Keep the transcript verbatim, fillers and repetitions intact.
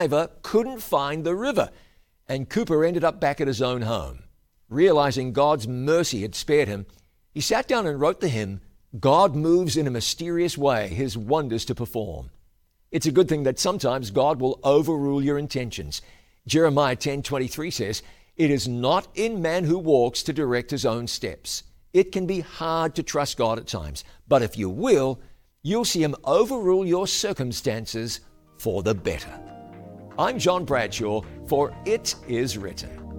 driver couldn't find the river, and Cooper ended up back at his own home. Realizing God's mercy had spared him, he sat down and wrote the hymn, God Moves in a Mysterious Way, His Wonders to Perform. It's a good thing that sometimes God will overrule your intentions. Jeremiah ten twenty-three says, it is not in man who walks to direct his own steps. It can be hard to trust God at times, but if you will, you'll see him overrule your circumstances for the better. I'm John Bradshaw for It Is Written.